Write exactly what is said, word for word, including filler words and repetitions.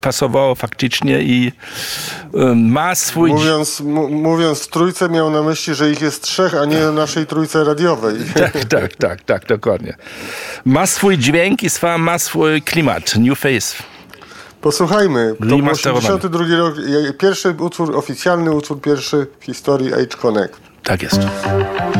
pasowało faktycznie i y, ma swój... Mówiąc, m- mówiąc w trójce miał na myśli, że ich jest trzech, a nie naszej trójce radiowej. Tak, tak, tak, tak, dokładnie. Ma swój dźwięk i swa, ma swój klimat, New Face. Posłuchajmy. To był Remasterowany. osiemdziesiąty drugi rok. Pierwszy utwór, oficjalny utwór pierwszy w historii H-Connect. Tak jest.